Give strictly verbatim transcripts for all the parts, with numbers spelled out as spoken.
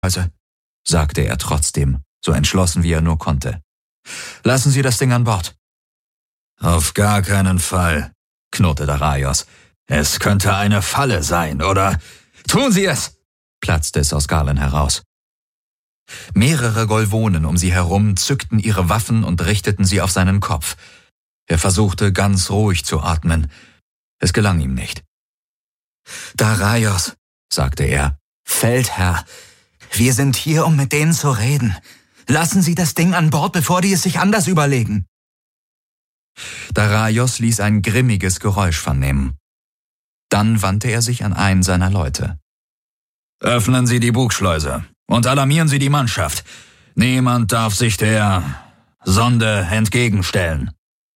sagte er trotzdem, so entschlossen wie er nur konnte. »Lassen Sie das Ding an Bord.« »Auf gar keinen Fall«, knurrte Daraios. »Es könnte eine Falle sein, oder?« »Tun Sie es«, platzte es aus Galen heraus. Mehrere Golvonen um sie herum zückten ihre Waffen und richteten sie auf seinen Kopf. Er versuchte ganz ruhig zu atmen. Es gelang ihm nicht. »Daraios«, sagte er, »Feldherr, wir sind hier, um mit denen zu reden. Lassen Sie das Ding an Bord, bevor die es sich anders überlegen.« Daraios ließ ein grimmiges Geräusch vernehmen. Dann wandte er sich an einen seiner Leute. »Öffnen Sie die Bugschleuse und alarmieren Sie die Mannschaft. Niemand darf sich der Sonde entgegenstellen.«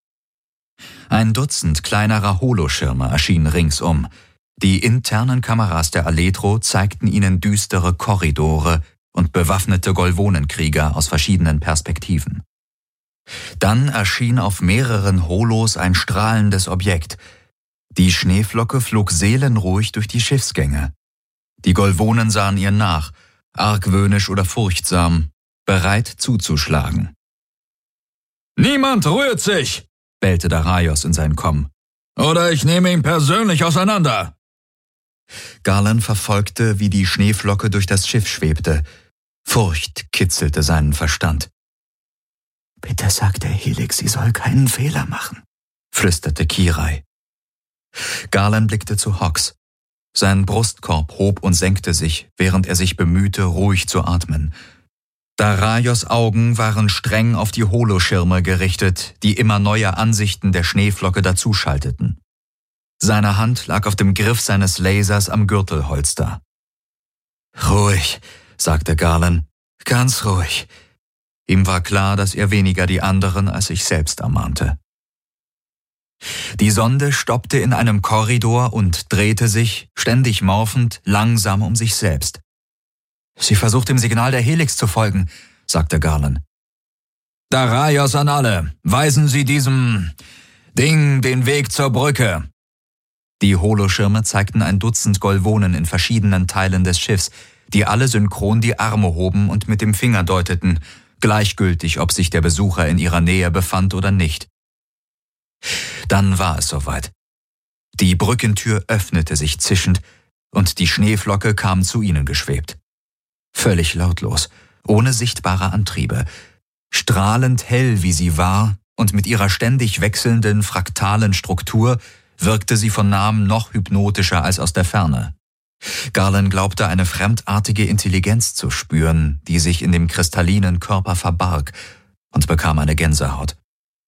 Ein Dutzend kleinerer Holoschirme erschienen ringsum. Die internen Kameras der Aletro zeigten ihnen düstere Korridore und bewaffnete Golvonenkrieger aus verschiedenen Perspektiven. Dann erschien auf mehreren Holos ein strahlendes Objekt. Die Schneeflocke flog seelenruhig durch die Schiffsgänge. Die Golvonen sahen ihr nach, argwöhnisch oder furchtsam, bereit zuzuschlagen. »Niemand rührt sich«, bellte Daraios in sein Komm. »Oder ich nehme ihn persönlich auseinander.« Galen verfolgte, wie die Schneeflocke durch das Schiff schwebte. Furcht kitzelte seinen Verstand. »Bitte sagt der Helix, sie soll keinen Fehler machen«, flüsterte Kirai. Galen blickte zu Hox. Sein Brustkorb hob und senkte sich, während er sich bemühte, ruhig zu atmen. Daraios Augen waren streng auf die Holoschirme gerichtet, die immer neue Ansichten der Schneeflocke dazuschalteten. Seine Hand lag auf dem Griff seines Lasers am Gürtelholster. »Ruhig«, sagte Galen, »ganz ruhig.« Ihm war klar, dass er weniger die anderen als sich selbst ermahnte. Die Sonde stoppte in einem Korridor und drehte sich, ständig morphend, langsam um sich selbst. »Sie versucht dem Signal der Helix zu folgen«, sagte Galen. »Daraios an alle, weisen Sie diesem Ding den Weg zur Brücke.« Die Holoschirme zeigten ein Dutzend Golvonen in verschiedenen Teilen des Schiffs, die alle synchron die Arme hoben und mit dem Finger deuteten, gleichgültig, ob sich der Besucher in ihrer Nähe befand oder nicht. Dann war es soweit. Die Brückentür öffnete sich zischend und die Schneeflocke kam zu ihnen geschwebt. Völlig lautlos, ohne sichtbare Antriebe, strahlend hell wie sie war und mit ihrer ständig wechselnden fraktalen Struktur wirkte sie von nahem noch hypnotischer als aus der Ferne. Galen glaubte, eine fremdartige Intelligenz zu spüren, die sich in dem kristallinen Körper verbarg, und bekam eine Gänsehaut.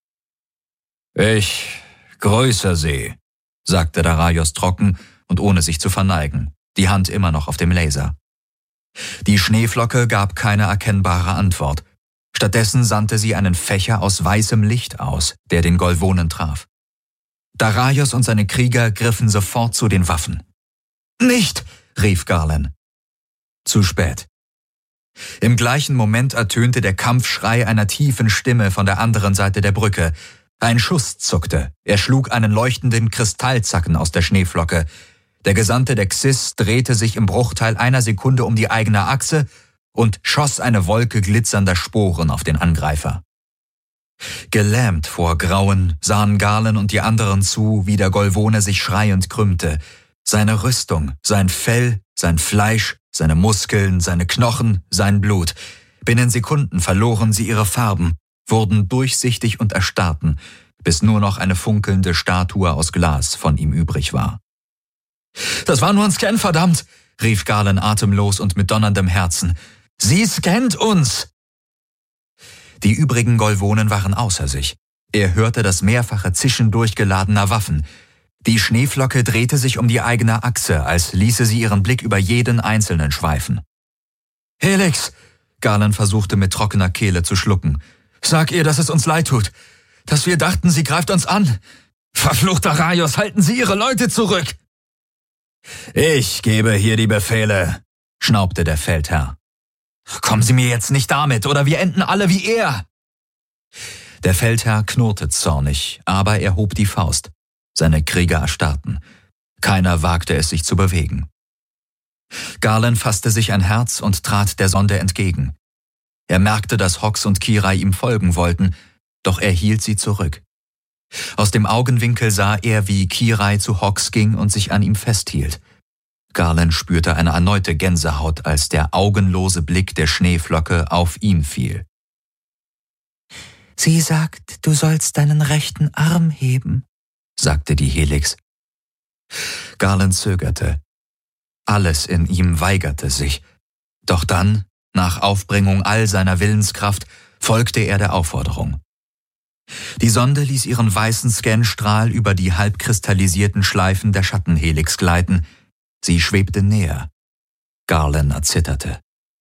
»Ich grüße Sie«, sagte Daraios trocken und ohne sich zu verneigen, die Hand immer noch auf dem Laser. Die Schneeflocke gab keine erkennbare Antwort. Stattdessen sandte sie einen Fächer aus weißem Licht aus, der den Golvonen traf. Daraios und seine Krieger griffen sofort zu den Waffen. »Nicht«, rief Galen. Zu spät. Im gleichen Moment ertönte der Kampfschrei einer tiefen Stimme von der anderen Seite der Brücke. Ein Schuss zuckte, er schlug einen leuchtenden Kristallzacken aus der Schneeflocke. Der Gesandte der Xys drehte sich im Bruchteil einer Sekunde um die eigene Achse und schoss eine Wolke glitzernder Sporen auf den Angreifer. Gelähmt vor Grauen sahen Galen und die anderen zu, wie der Golvone sich schreiend krümmte. Seine Rüstung, sein Fell, sein Fleisch, seine Muskeln, seine Knochen, sein Blut. Binnen Sekunden verloren sie ihre Farben, wurden durchsichtig und erstarrten, bis nur noch eine funkelnde Statue aus Glas von ihm übrig war. »Das war nur ein Scan, verdammt«, rief Galen atemlos und mit donnerndem Herzen. »Sie scannt uns!« Die übrigen Golvonen waren außer sich. Er hörte das mehrfache Zischen durchgeladener Waffen. Die Schneeflocke drehte sich um die eigene Achse, als ließe sie ihren Blick über jeden Einzelnen schweifen. »Helix«, Galen versuchte mit trockener Kehle zu schlucken, »sag ihr, dass es uns leid tut, dass wir dachten, sie greift uns an. Verfluchter Daraios, halten Sie Ihre Leute zurück!« »Ich gebe hier die Befehle«, schnaubte der Feldherr. »Kommen Sie mir jetzt nicht damit, oder wir enden alle wie er!« Der Feldherr knurrte zornig, aber er hob die Faust. Seine Krieger erstarrten. Keiner wagte es, sich zu bewegen. Garland fasste sich ein Herz und trat der Sonde entgegen. Er merkte, dass Hox und Kirai ihm folgen wollten, doch er hielt sie zurück. Aus dem Augenwinkel sah er, wie Kirai zu Hox ging und sich an ihm festhielt. Garland spürte eine erneute Gänsehaut, als der augenlose Blick der Schneeflocke auf ihn fiel. »Sie sagt, du sollst deinen rechten Arm heben«, sagte die Helix. Garland zögerte. Alles in ihm weigerte sich. Doch dann, nach Aufbringung all seiner Willenskraft, folgte er der Aufforderung. Die Sonde ließ ihren weißen Scanstrahl über die halbkristallisierten Schleifen der Schattenhelix gleiten. Sie schwebte näher. Garland erzitterte.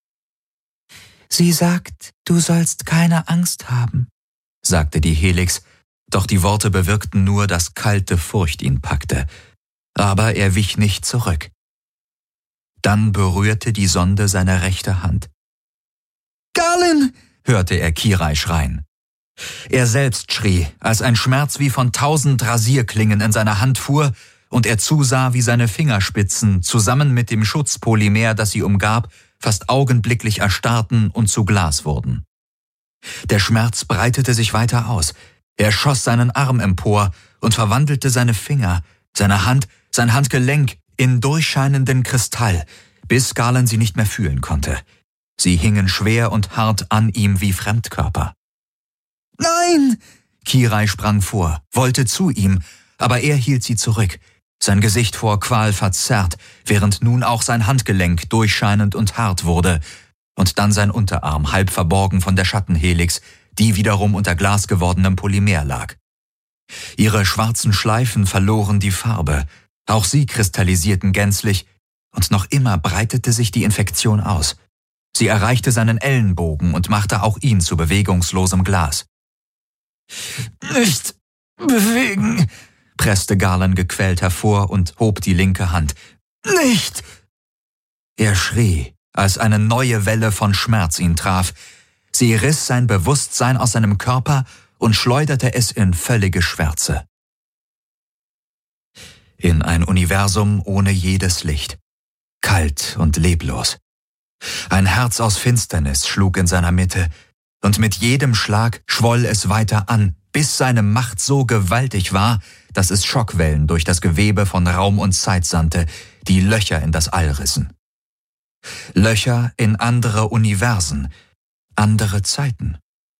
»Sie sagt, du sollst keine Angst haben«, sagte die Helix, doch die Worte bewirkten nur, dass kalte Furcht ihn packte. Aber er wich nicht zurück. Dann berührte die Sonde seine rechte Hand. »Garland«, hörte er Kirai schreien. Er selbst schrie, als ein Schmerz wie von tausend Rasierklingen in seiner Hand fuhr und er zusah, wie seine Fingerspitzen zusammen mit dem Schutzpolymer, das sie umgab, fast augenblicklich erstarrten und zu Glas wurden. Der Schmerz breitete sich weiter aus. Er schoss seinen Arm empor und verwandelte seine Finger, seine Hand, sein Handgelenk in durchscheinenden Kristall, bis Garland sie nicht mehr fühlen konnte. Sie hingen schwer und hart an ihm wie Fremdkörper. »Nein!« Kirai sprang vor, wollte zu ihm, aber er hielt sie zurück, sein Gesicht vor Qual verzerrt, während nun auch sein Handgelenk durchscheinend und hart wurde, und dann sein Unterarm halb verborgen von der Schattenhelix, die wiederum unter glasgewordenem Polymer lag. Ihre schwarzen Schleifen verloren die Farbe, auch sie kristallisierten gänzlich, und noch immer breitete sich die Infektion aus. Sie erreichte seinen Ellenbogen und machte auch ihn zu bewegungslosem Glas. »Nicht bewegen«, presste Garland gequält hervor und hob die linke Hand. »Nicht!« Er schrie, als eine neue Welle von Schmerz ihn traf. Sie riss sein Bewusstsein aus seinem Körper und schleuderte es in völlige Schwärze. In ein Universum ohne jedes Licht. Kalt und leblos. Ein Herz aus Finsternis schlug in seiner Mitte, und mit jedem Schlag schwoll es weiter an, bis seine Macht so gewaltig war, dass es Schockwellen durch das Gewebe von Raum und Zeit sandte, die Löcher in das All rissen. Löcher in andere Universen, andere Zeiten.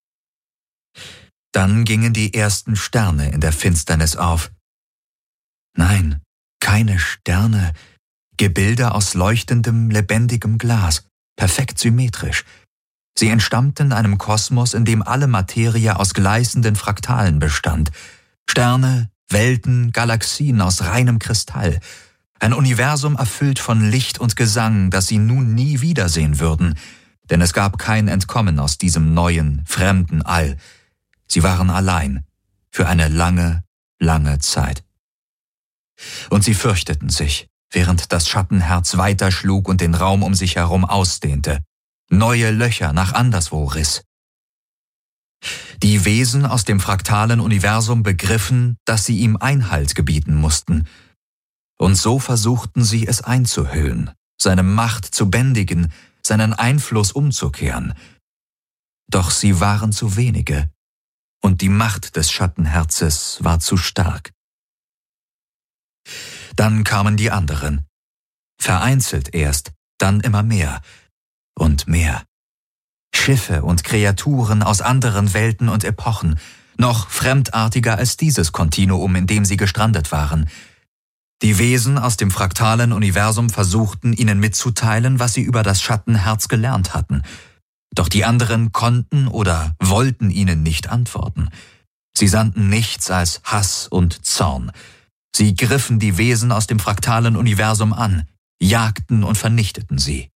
Dann gingen die ersten Sterne in der Finsternis auf. Nein, keine Sterne, Gebilde aus leuchtendem, lebendigem Glas, perfekt symmetrisch. Sie entstammten einem Kosmos, in dem alle Materie aus gleißenden Fraktalen bestand. Sterne, Welten, Galaxien aus reinem Kristall. Ein Universum erfüllt von Licht und Gesang, das sie nun nie wiedersehen würden, denn es gab kein Entkommen aus diesem neuen, fremden All. Sie waren allein, für eine lange, lange Zeit. Und sie fürchteten sich, während das Schattenherz weiterschlug und den Raum um sich herum ausdehnte, neue Löcher nach anderswo riss. Die Wesen aus dem fraktalen Universum begriffen, dass sie ihm Einhalt gebieten mussten, und so versuchten sie es einzuhüllen, seine Macht zu bändigen, seinen Einfluss umzukehren. Doch sie waren zu wenige, und die Macht des Schattenherzes war zu stark. Dann kamen die anderen, vereinzelt erst, dann immer mehr und mehr. Schiffe und Kreaturen aus anderen Welten und Epochen, noch fremdartiger als dieses Kontinuum, in dem sie gestrandet waren. Die Wesen aus dem fraktalen Universum versuchten, ihnen mitzuteilen, was sie über das Schattenherz gelernt hatten. Doch die anderen konnten oder wollten ihnen nicht antworten. Sie sandten nichts als Hass und Zorn. Sie griffen die Wesen aus dem fraktalen Universum an, jagten und vernichteten sie.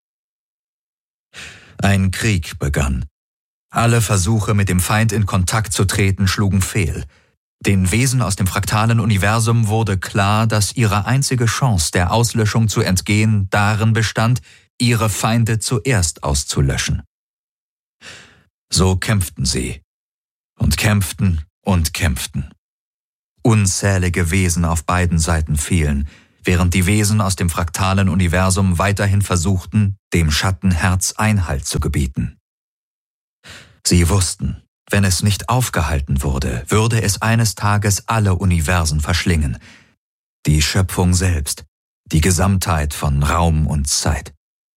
Ein Krieg begann. Alle Versuche, mit dem Feind in Kontakt zu treten, schlugen fehl. Den Wesen aus dem fraktalen Universum wurde klar, dass ihre einzige Chance, der Auslöschung zu entgehen, darin bestand, ihre Feinde zuerst auszulöschen. So kämpften sie und kämpften und kämpften. Unzählige Wesen auf beiden Seiten fielen, während die Wesen aus dem fraktalen Universum weiterhin versuchten, dem Schattenherz Einhalt zu gebieten. Sie wussten, wenn es nicht aufgehalten wurde, würde es eines Tages alle Universen verschlingen, die Schöpfung selbst, die Gesamtheit von Raum und Zeit.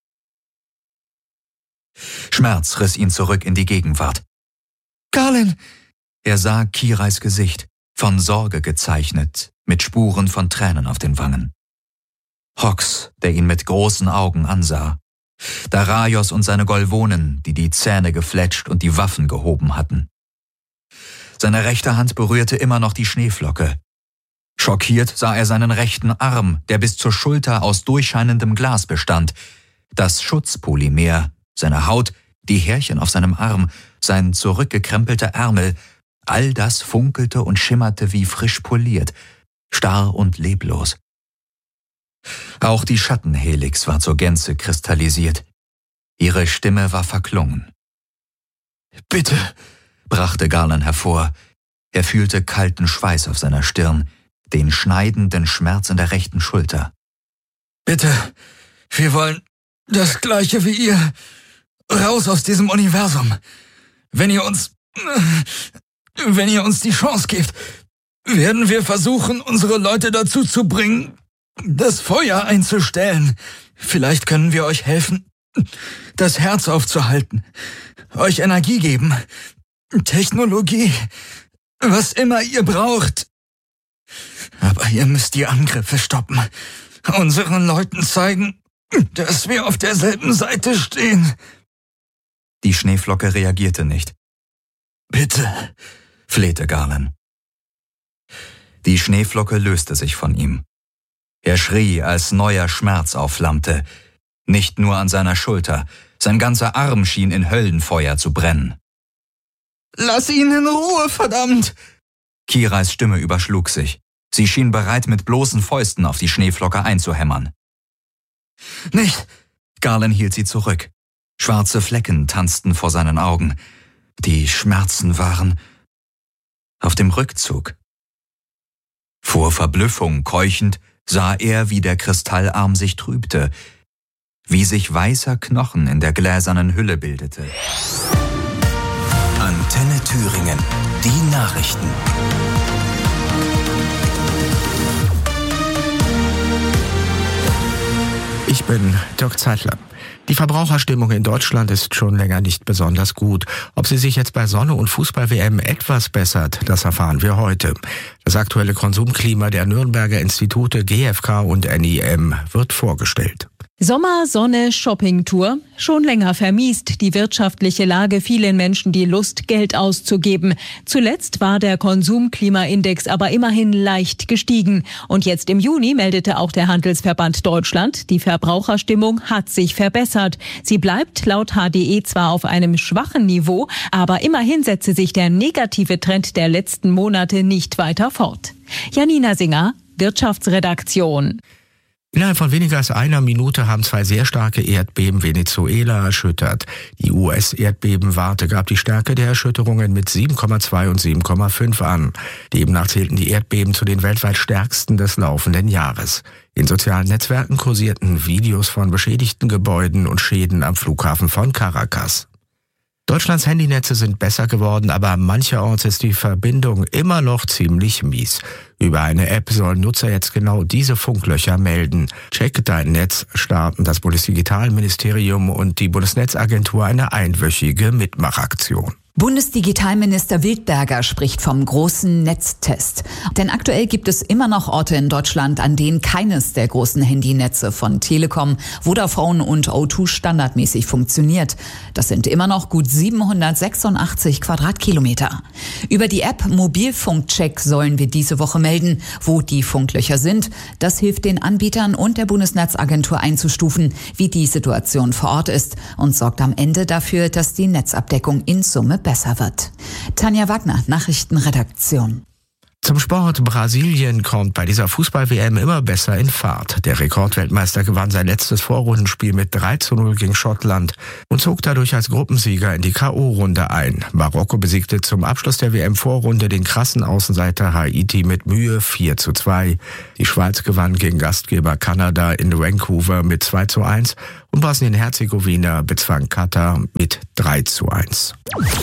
Schmerz riss ihn zurück in die Gegenwart. »Garlin!« Er sah Kirais Gesicht, von Sorge gezeichnet, mit Spuren von Tränen auf den Wangen. Hox, der ihn mit großen Augen ansah. Daraios und seine Golvonen, die die Zähne gefletscht und die Waffen gehoben hatten. Seine rechte Hand berührte immer noch die Schneeflocke. Schockiert sah er seinen rechten Arm, der bis zur Schulter aus durchscheinendem Glas bestand. Das Schutzpolymer, seine Haut, die Härchen auf seinem Arm, sein zurückgekrempelter Ärmel, all das funkelte und schimmerte wie frisch poliert, starr und leblos. Auch die Schattenhelix war zur Gänze kristallisiert. Ihre Stimme war verklungen. »Bitte«, brachte Garland hervor. Er fühlte kalten Schweiß auf seiner Stirn, den schneidenden Schmerz in der rechten Schulter. »Bitte, wir wollen das Gleiche wie ihr. Raus aus diesem Universum. Wenn ihr uns, wenn ihr uns die Chance gebt, werden wir versuchen, unsere Leute dazu zu bringen, das Feuer einzustellen. Vielleicht können wir euch helfen, das Herz aufzuhalten, euch Energie geben, Technologie, was immer ihr braucht. Aber ihr müsst die Angriffe stoppen, unseren Leuten zeigen, dass wir auf derselben Seite stehen.« Die Schneeflocke reagierte nicht. »Bitte«, flehte Garland. Die Schneeflocke löste sich von ihm. Er schrie, als neuer Schmerz aufflammte. Nicht nur an seiner Schulter, sein ganzer Arm schien in Höllenfeuer zu brennen. »Lass ihn in Ruhe, verdammt!« Kirais Stimme überschlug sich. Sie schien bereit, mit bloßen Fäusten auf die Schneeflocke einzuhämmern. »Nicht!« Garland hielt sie zurück. Schwarze Flecken tanzten vor seinen Augen. Die Schmerzen waren auf dem Rückzug. Vor Verblüffung keuchend sah er, wie der Kristallarm sich trübte, wie sich weißer Knochen in der gläsernen Hülle bildete. Antenne Thüringen, die Nachrichten. Ich bin Dirk Zeitler. Die Verbraucherstimmung in Deutschland ist schon länger nicht besonders gut. Ob sie sich jetzt bei Sonne- und Fußball-W M etwas bessert, das erfahren wir heute. Das aktuelle Konsumklima der Nürnberger Institute G F K und N I M wird vorgestellt. Sommer, Sonne, Shoppingtour. Schon länger vermiest die wirtschaftliche Lage vielen Menschen die Lust, Geld auszugeben. Zuletzt war der Konsumklimaindex aber immerhin leicht gestiegen. Und jetzt im Juni meldete auch der Handelsverband Deutschland, die Verbraucherstimmung hat sich verbessert. Sie bleibt laut H D E zwar auf einem schwachen Niveau, aber immerhin setze sich der negative Trend der letzten Monate nicht weiter fort. Janina Singer, Wirtschaftsredaktion. Innerhalb von weniger als einer Minute haben zwei sehr starke Erdbeben Venezuela erschüttert. Die U S-Erdbebenwarte gab die Stärke der Erschütterungen mit sieben Komma zwei und sieben Komma fünf an. Demnach zählten die Erdbeben zu den weltweit stärksten des laufenden Jahres. In sozialen Netzwerken kursierten Videos von beschädigten Gebäuden und Schäden am Flughafen von Caracas. Deutschlands Handynetze sind besser geworden, aber mancherorts ist die Verbindung immer noch ziemlich mies. Über eine App sollen Nutzer jetzt genau diese Funklöcher melden. Check dein Netz starten das Bundesdigitalministerium und die Bundesnetzagentur eine einwöchige Mitmachaktion. Bundesdigitalminister Wildberger spricht vom großen Netztest. Denn aktuell gibt es immer noch Orte in Deutschland, an denen keines der großen Handynetze von Telekom, Vodafone und O zwei standardmäßig funktioniert. Das sind immer noch gut siebenhundertsechsundachtzig Quadratkilometer. Über die App Mobilfunkcheck sollen wir diese Woche melden, wo die Funklöcher sind. Das hilft den Anbietern und der Bundesnetzagentur einzustufen, wie die Situation vor Ort ist und sorgt am Ende dafür, dass die Netzabdeckung in Summe besser wird. Tanja Wagner, Nachrichtenredaktion. Zum Sport. Brasilien kommt bei dieser Fußball-W M immer besser in Fahrt. Der Rekordweltmeister gewann sein letztes Vorrundenspiel mit drei zu null gegen Schottland und zog dadurch als Gruppensieger in die K O-Runde ein. Marokko besiegte zum Abschluss der W M-Vorrunde den krassen Außenseiter Haiti mit Mühe vier zu zwei. Die Schweiz gewann gegen Gastgeber Kanada in Vancouver mit zwei zu eins und Bosnien-Herzegowina bezwang Katar mit drei zu eins.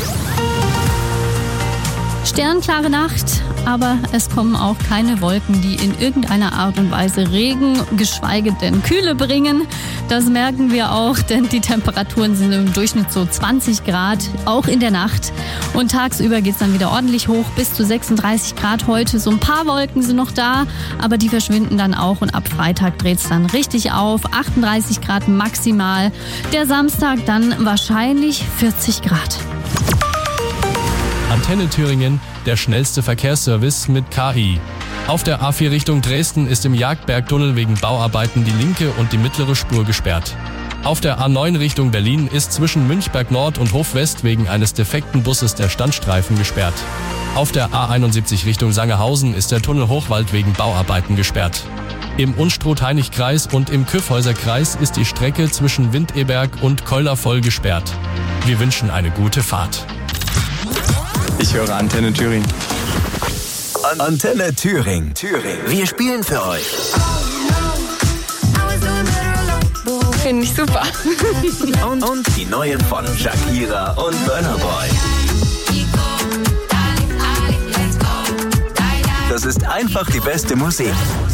Sternklare Nacht, aber es kommen auch keine Wolken, die in irgendeiner Art und Weise Regen, geschweige denn Kühle bringen. Das merken wir auch, denn die Temperaturen sind im Durchschnitt so zwanzig Grad, auch in der Nacht. Und tagsüber geht es dann wieder ordentlich hoch, bis zu sechsunddreißig Grad heute. So ein paar Wolken sind noch da, aber die verschwinden dann auch und ab Freitag dreht es dann richtig auf. achtunddreißig Grad maximal. Der Samstag dann wahrscheinlich vierzig Grad. Antenne Thüringen, der schnellste Verkehrsservice mit K I. Auf der A vier Richtung Dresden ist im Jagdbergtunnel wegen Bauarbeiten die linke und die mittlere Spur gesperrt. Auf der A neun Richtung Berlin ist zwischen Münchberg Nord und Hof West wegen eines defekten Busses der Standstreifen gesperrt. Auf der A einundsiebzig Richtung Sangerhausen ist der Tunnel Hochwald wegen Bauarbeiten gesperrt. Im Unstrut-Hainich-Kreis und im Kyffhäuser-Kreis ist die Strecke zwischen Windeberg und Keuler-Voll gesperrt. Wir wünschen eine gute Fahrt. Ich höre Antenne Thüringen. Antenne Thüringen. Thüringen. Wir spielen für euch. Finde ich super. Und, und die neue von Shakira und Burna Boy. Das ist einfach die beste Musik.